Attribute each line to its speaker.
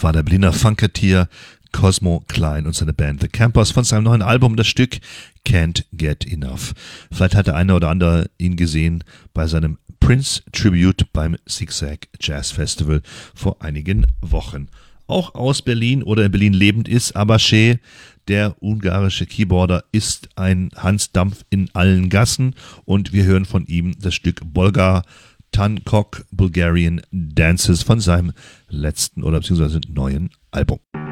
Speaker 1: war der Berliner Funketeer Cosmo Klein und seine Band The Campers von seinem neuen Album, das Stück Can't Get Enough. Vielleicht hat der eine oder andere ihn gesehen bei seinem Prince Tribute beim Zigzag Jazz Festival vor einigen Wochen. Auch aus Berlin oder in Berlin lebend ist Abache. Der ungarische Keyboarder ist ein Hansdampf in allen Gassen und wir hören von ihm das Stück Bolgar Tankok Bulgarian Dances von seinem letzten oder beziehungsweise neuen Album.